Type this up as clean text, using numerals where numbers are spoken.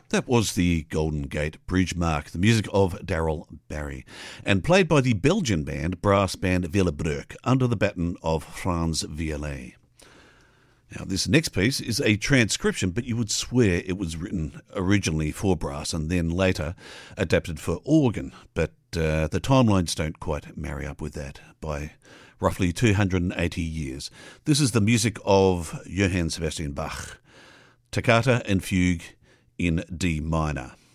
That was the Golden Gate Bridge Mark, the music of Daryl Barry, and played by the Belgian brass band Willebroek under the baton of Frans Violet. Now, this next piece is a transcription, but you would swear it was written originally for brass and then later adapted for organ, but the timelines don't quite marry up with that by roughly 280 years. This is the music of Johann Sebastian Bach, Toccata and Fugue in D minor.